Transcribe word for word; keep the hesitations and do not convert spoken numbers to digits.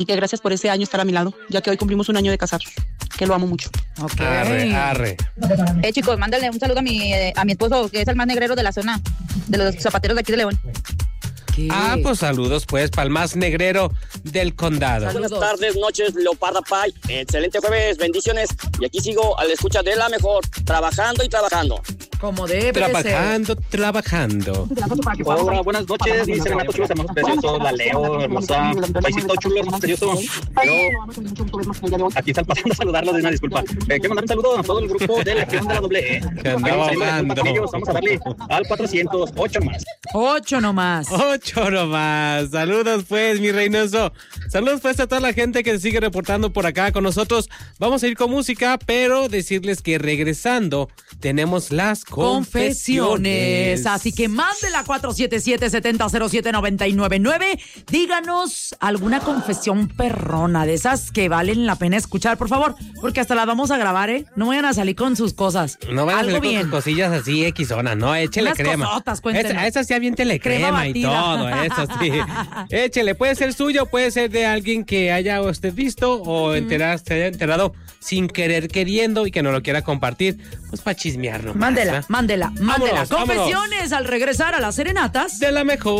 y que gracias por ese año estar a mi lado, ya que hoy cumplimos un año de casados, que lo amo mucho. Okay. Arre, arre. Eh, chicos, mándale un saludo a mi, eh, a mi esposo, que es el más negrero de la zona, de los zapateros de aquí de León. ¿Qué? Ah, pues saludos, pues, para el más negrero del condado. Saludos. Buenas tardes, noches, Leoparda Pai. Excelente jueves, bendiciones. Y aquí sigo a la escucha de la mejor, trabajando y trabajando. Como debe Trabajando, trabajando. Hola, buenas noches, dice Renato Chulos, hermosos preciosos, la Leo, hermosa, paisito chulo, hermoso precioso. Yo, aquí están pasando a saludarlos, de una disculpa. Eh, quiero mandar un saludo a todo el grupo de la Legión de la Doble E. Que andaba hablando. Vamos a darle al cuatrocientos ocho más. Ocho nomás. Ocho nomás. Saludos, pues, mi Reynoso. Saludos, pues, a toda la gente que se sigue reportando por acá con nosotros. Vamos a ir con música, pero decirles que regresando tenemos las confesiones. Confesiones. Así que mándela cuatro siete siete, siete cero cero siete, nueve nueve nueve. Díganos alguna confesión perrona de esas que valen la pena escuchar, por favor, porque hasta las vamos a grabar, ¿eh? No vayan a salir con sus cosas. No vayan a Algo salir bien. con sus cosillas así, Xona, no, échele Unas crema. cosotas, cuéntenos. Esa, esa sí aviéntele Crema crema, y batida. todo, eso sí. Échele, puede ser suyo, puede ser de alguien que haya usted visto o enterar, se haya enterado sin querer queriendo y que no lo quiera compartir, pues para chismear nomás. Mándela, ¿verdad? mándela, mándela. Vámonos, vámonos. Confesiones al regresar a las serenatas De la mejor.